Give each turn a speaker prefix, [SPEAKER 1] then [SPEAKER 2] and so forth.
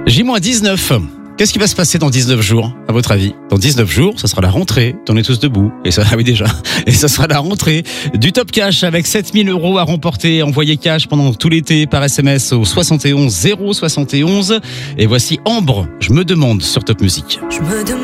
[SPEAKER 1] J-19. Qu'est-ce qui va se passer dans 19 jours, à votre avis? Dans 19 jours, ça sera la rentrée. On est tous debout. Et ça, ah oui, déjà. Et ça sera la rentrée du Top Cash avec 7000 € à remporter. Envoyez cash pendant tout l'été par SMS au 71 071. Et voici Ambre. Je me demande sur Top Music.
[SPEAKER 2] Je me demande